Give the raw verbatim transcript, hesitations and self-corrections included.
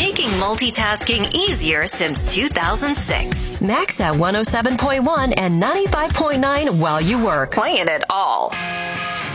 making multitasking easier since two thousand six. Max at one oh seven point one and ninety-five point nine while you work. Playing it all.